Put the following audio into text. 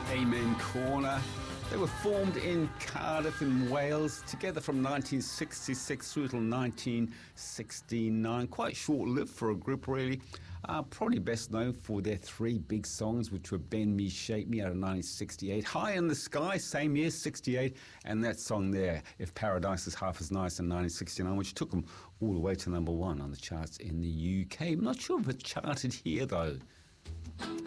Amen Corner. They were formed in Cardiff in Wales, together from 1966 through till 1969. Quite short-lived for a group, really. Probably best known for their three big songs, which were Bend Me, Shape Me out of 1968, High in the Sky, same year, 68, and that song there, If Paradise is Half as Nice, in 1969, which took them all the way to number one on the charts in the UK. I'm not sure if it charted here, though.